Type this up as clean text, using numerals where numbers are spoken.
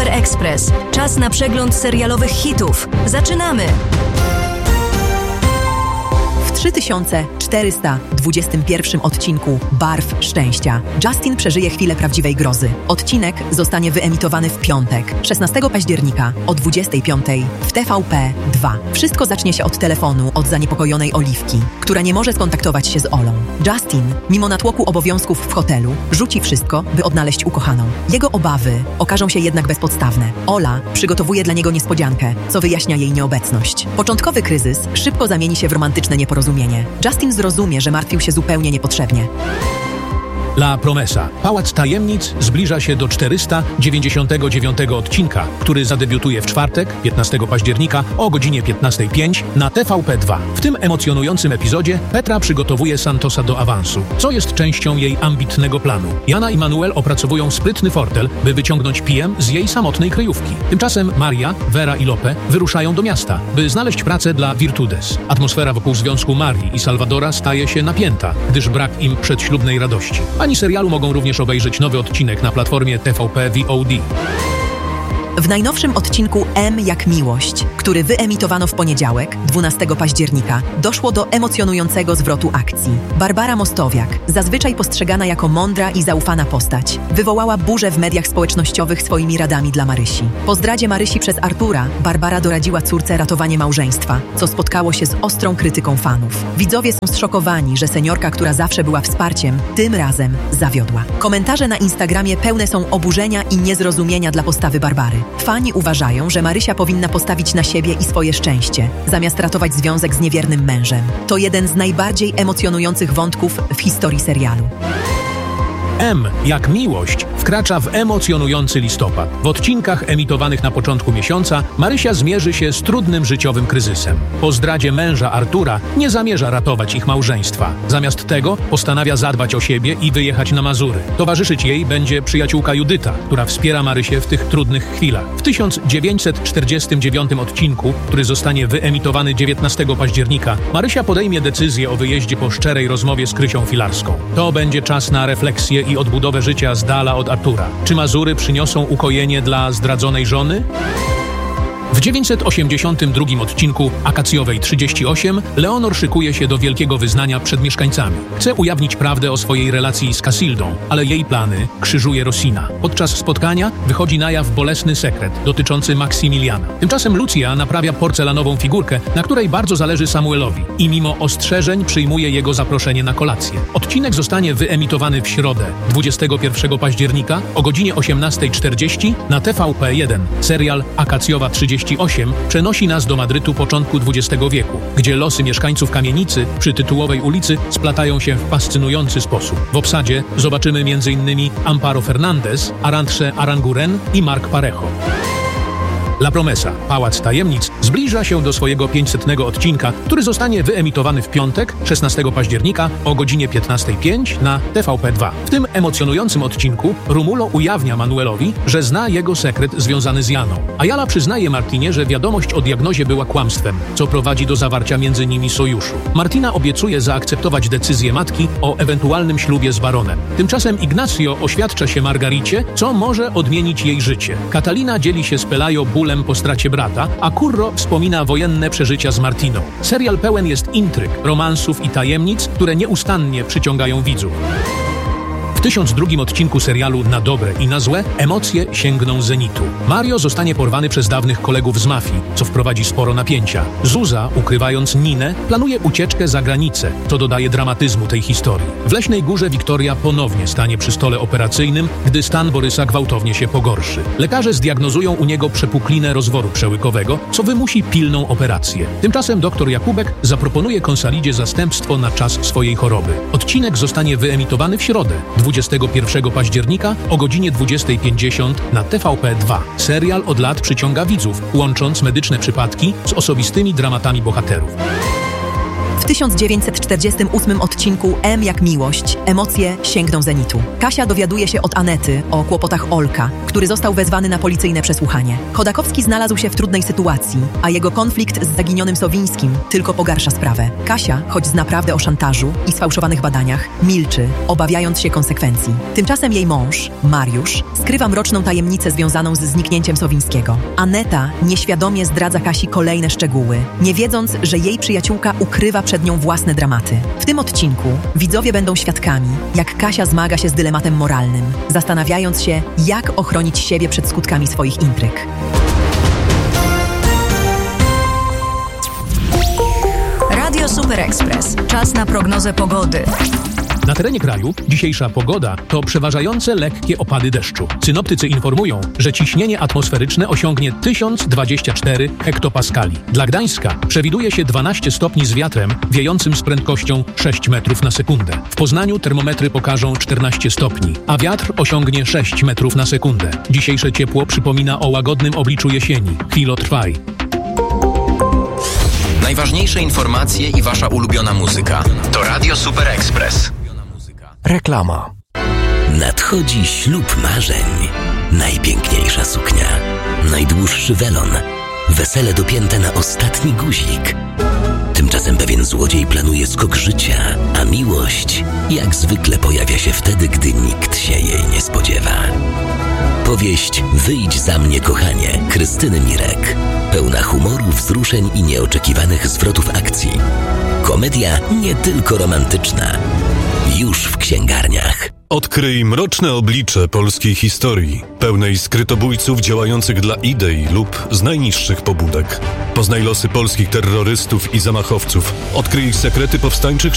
Super Express. Czas na przegląd serialowych hitów. Zaczynamy! W 3421 odcinku Barw Szczęścia Justin przeżyje chwilę prawdziwej grozy. Odcinek zostanie wyemitowany w piątek, 16 października o 25 w TVP 2. Wszystko zacznie się od telefonu od zaniepokojonej Oliwki, która nie może skontaktować się z Olą. Justin, mimo natłoku obowiązków w hotelu, rzuci wszystko, by odnaleźć ukochaną. Jego obawy okażą się jednak bezpodstawne. Ola przygotowuje dla niego niespodziankę, co wyjaśnia jej nieobecność. Początkowy kryzys szybko zamieni się w romantyczne nieporozumienie. Justin zrozumie, że martwił się zupełnie niepotrzebnie. La Promesa. Pałac Tajemnic zbliża się do 499 odcinka, który zadebiutuje w czwartek, 15 października o godzinie 15:05 na TVP2. W tym emocjonującym epizodzie Petra przygotowuje Santosa do awansu, co jest częścią jej ambitnego planu. Jana i Manuel opracowują sprytny fortel, by wyciągnąć PM z jej samotnej kryjówki. Tymczasem Maria, Vera i Lope wyruszają do miasta, by znaleźć pracę dla Virtudes. Atmosfera wokół związku Marii i Salvadora staje się napięta, gdyż brak im przedślubnej radości. Fani serialu mogą również obejrzeć nowy odcinek na platformie TVP VOD. W najnowszym odcinku M jak miłość, który wyemitowano w poniedziałek, 12 października, doszło do emocjonującego zwrotu akcji. Barbara Mostowiak, zazwyczaj postrzegana jako mądra i zaufana postać, wywołała burzę w mediach społecznościowych swoimi radami dla Marysi. Po zdradzie Marysi przez Artura, Barbara doradziła córce ratowanie małżeństwa, co spotkało się z ostrą krytyką fanów. Widzowie są zszokowani, że seniorka, która zawsze była wsparciem, tym razem zawiodła. Komentarze na Instagramie pełne są oburzenia i niezrozumienia dla postawy Barbary. Fani uważają, że Marysia powinna postawić na siebie i swoje szczęście, zamiast ratować związek z niewiernym mężem. To jeden z najbardziej emocjonujących wątków w historii serialu. M jak miłość wkracza w emocjonujący listopad. W odcinkach emitowanych na początku miesiąca Marysia zmierzy się z trudnym życiowym kryzysem. Po zdradzie męża Artura nie zamierza ratować ich małżeństwa. Zamiast tego postanawia zadbać o siebie i wyjechać na Mazury. Towarzyszyć jej będzie przyjaciółka Judyta, która wspiera Marysię w tych trudnych chwilach. W 1949 odcinku, który zostanie wyemitowany 19 października, Marysia podejmie decyzję o wyjeździe po szczerej rozmowie z Krysią Filarską. To będzie czas na refleksję i odbudowę życia z dala od Artura. Czy Mazury przyniosą ukojenie dla zdradzonej żony? W 982 odcinku Akacjowej 38 Leonor szykuje się do wielkiego wyznania przed mieszkańcami. Chce ujawnić prawdę o swojej relacji z Casildą, ale jej plany krzyżuje Rosina. Podczas spotkania wychodzi na jaw bolesny sekret dotyczący Maksymiliana. Tymczasem Lucja naprawia porcelanową figurkę, na której bardzo zależy Samuelowi i mimo ostrzeżeń przyjmuje jego zaproszenie na kolację. Odcinek zostanie wyemitowany w środę, 21 października o godzinie 18:40 na TVP1. Serial Akacjowa 38 przenosi nas do Madrytu początku XX wieku, gdzie losy mieszkańców kamienicy przy tytułowej ulicy splatają się w fascynujący sposób. W obsadzie zobaczymy m.in. Amparo Fernandez, Arantxe Aranguren i Marc Parejo. La Promesa. Pałac Tajemnic zbliża się do swojego 500. odcinka, który zostanie wyemitowany w piątek, 16 października o godzinie 15:05 na TVP2. W tym emocjonującym odcinku Romulo ujawnia Manuelowi, że zna jego sekret związany z Janą. Ayala przyznaje Martinie, że wiadomość o diagnozie była kłamstwem, co prowadzi do zawarcia między nimi sojuszu. Martina obiecuje zaakceptować decyzję matki o ewentualnym ślubie z baronem. Tymczasem Ignacio oświadcza się Margaricie, co może odmienić jej życie. Catalina dzieli się z Pelayo bólem po stracie brata, a Curro wspomina wojenne przeżycia z Martiną. Serial pełen jest intryg, romansów i tajemnic, które nieustannie przyciągają widzów. W 1002 odcinku serialu Na dobre i na złe emocje sięgną zenitu. Mario zostanie porwany przez dawnych kolegów z mafii, co wprowadzi sporo napięcia. Zuza, ukrywając Ninę, planuje ucieczkę za granicę, co dodaje dramatyzmu tej historii. W Leśnej Górze Wiktoria ponownie stanie przy stole operacyjnym, gdy stan Borysa gwałtownie się pogorszy. Lekarze zdiagnozują u niego przepuklinę rozworu przełykowego, co wymusi pilną operację. Tymczasem dr Jakubek zaproponuje Konsalidzie zastępstwo na czas swojej choroby. Odcinek zostanie wyemitowany w środę, 21 października o godzinie 20:50 na TVP2. Serial od lat przyciąga widzów, łącząc medyczne przypadki z osobistymi dramatami bohaterów. W 1948 odcinku M jak miłość emocje sięgną zenitu. Kasia dowiaduje się od Anety o kłopotach Olka, który został wezwany na policyjne przesłuchanie. Chodakowski znalazł się w trudnej sytuacji, a jego konflikt z zaginionym Sowińskim tylko pogarsza sprawę. Kasia, choć zna prawdę o szantażu i sfałszowanych badaniach, milczy, obawiając się konsekwencji. Tymczasem jej mąż, Mariusz, skrywa mroczną tajemnicę związaną z zniknięciem Sowińskiego. Aneta nieświadomie zdradza Kasi kolejne szczegóły, nie wiedząc, że jej przyjaciółka ukrywa przed nią własne dramaty. W tym odcinku widzowie będą świadkami, jak Kasia zmaga się z dylematem moralnym, zastanawiając się, jak ochronić siebie przed skutkami swoich intryg. Radio Super Express. Czas na prognozę pogody. Na terenie kraju dzisiejsza pogoda to przeważające lekkie opady deszczu. Synoptycy informują, że ciśnienie atmosferyczne osiągnie 1024 hektopaskali. Dla Gdańska przewiduje się 12 stopni z wiatrem wiejącym z prędkością 6 metrów na sekundę. W Poznaniu termometry pokażą 14 stopni, a wiatr osiągnie 6 metrów na sekundę. Dzisiejsze ciepło przypomina o łagodnym obliczu jesieni. Chwilo trwaj. Najważniejsze informacje i wasza ulubiona muzyka. To Radio Super Express. Reklama. Nadchodzi ślub marzeń. Najpiękniejsza suknia. Najdłuższy welon. Wesele dopięte na ostatni guzik. Tymczasem pewien złodziej planuje skok życia, a miłość jak zwykle pojawia się wtedy, gdy nikt się jej nie spodziewa. Powieść Wyjdź za mnie, kochanie, Krystyny Mirek. Pełna humoru, wzruszeń i nieoczekiwanych zwrotów akcji. Komedia nie tylko romantyczna. Już w księgarniach. Odkryj mroczne oblicze polskiej historii, pełnej skrytobójców działających dla idei lub z najniższych pobudek. Poznaj losy polskich terrorystów i zamachowców. Odkryj sekrety powstańczych